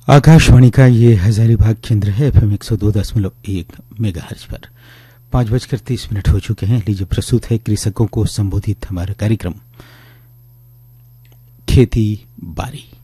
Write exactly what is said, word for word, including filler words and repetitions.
आकाशवाणी का ये हजारीबाग केंद्र है। एफएम एक सौ दो दशमलव एक मेगाहर्ट्ज पर पांच बजकर तीस मिनट हो चुके हैं। लीजिए प्रस्तुत है कृषकों को संबोधित हमारा कार्यक्रम खेती बारी।